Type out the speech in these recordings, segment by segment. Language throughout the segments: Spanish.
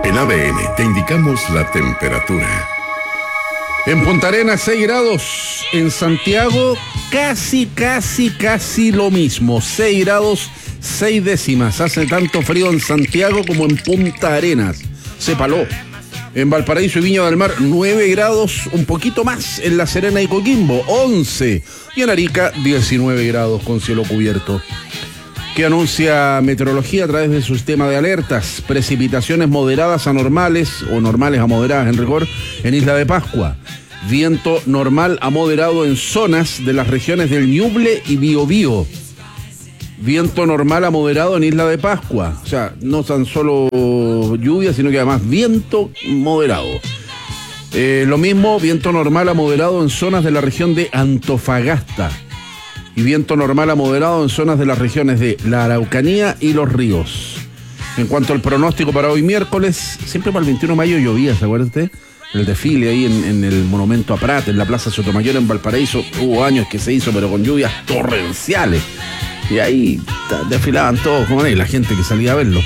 En ADN te indicamos la temperatura. En Punta Arenas 6 grados, en Santiago casi lo mismo, 6 grados 6 décimas, hace tanto frío en Santiago como en Punta Arenas, se paló. En Valparaíso y Viña del Mar 9 grados, un poquito más en La Serena y Coquimbo, 11, y en Arica 19 grados con cielo cubierto. ¿Qué anuncia meteorología a través de su sistema de alertas? Precipitaciones moderadas a normales, o normales a moderadas en rigor, en Isla de Pascua. Viento normal a moderado en zonas de las regiones del Ñuble y Biobío. Viento normal a moderado en Isla de Pascua. O sea, no tan solo lluvia, sino que además viento moderado. Lo mismo, viento normal a moderado en zonas de la región de Antofagasta. Y viento normal a moderado en zonas de las regiones de la Araucanía y Los Ríos. En cuanto al pronóstico para hoy miércoles, siempre para el 21 de mayo llovía, ¿se acuerda usted? El desfile ahí en el Monumento a Prat, en la Plaza Sotomayor en Valparaíso, hubo años que se hizo, pero con lluvias torrenciales. Y ahí desfilaban todos, como la gente que salía a verlo.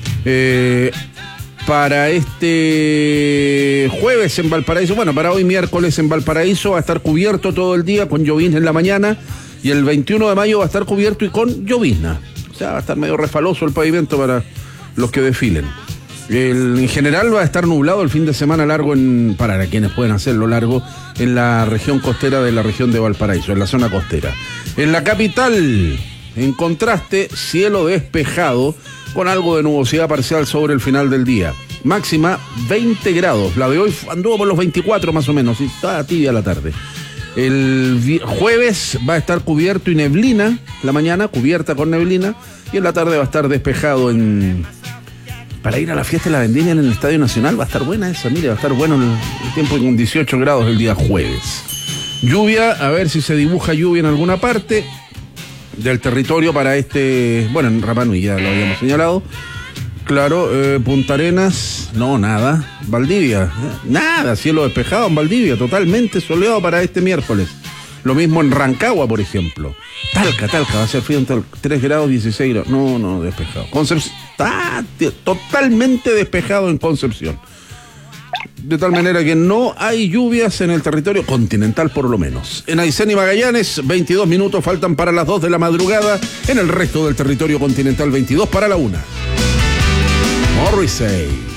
Para este jueves en Valparaíso, bueno, para hoy miércoles en Valparaíso va a estar cubierto todo el día con llovizna en la mañana. Y el 21 de mayo va a estar cubierto y con llovizna. O sea, va a estar medio refaloso el pavimento para los que desfilen. En general va a estar nublado el fin de semana largo, para quienes pueden hacerlo largo, en la región costera de la región de Valparaíso, en la zona costera. En la capital, en contraste, cielo despejado con algo de nubosidad parcial sobre el final del día. Máxima 20 grados. La de hoy anduvo por los 24 más o menos, y estaba tibia la tarde. El jueves va a estar cubierto y neblina, la mañana cubierta con neblina, y en la tarde va a estar despejado para ir a la fiesta de la vendimia en el Estadio Nacional. Va a estar buena esa, mire, va a estar bueno el tiempo con 18 grados el día jueves. Lluvia, a ver si se dibuja lluvia en alguna parte del territorio para bueno, en Rapa Nui ya lo habíamos señalado. Claro, Punta Arenas, no, nada. Valdivia, nada, cielo despejado en Valdivia, totalmente soleado para este miércoles. Lo mismo en Rancagua, por ejemplo. Talca, va a ser frío en 3 grados, 16 grados. No, despejado. Concepción, está totalmente despejado en Concepción. De tal manera que no hay lluvias en el territorio continental, por lo menos. En Aysén y Magallanes, 22 minutos faltan para las 2 de la madrugada. En el resto del territorio continental, 22 para la 1. Morrissey.